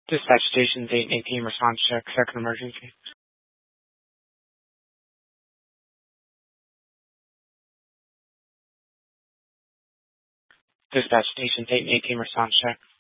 Dispatch stations 8 and 18, response check, second emergency. Dispatch stations 8 and 18, response check.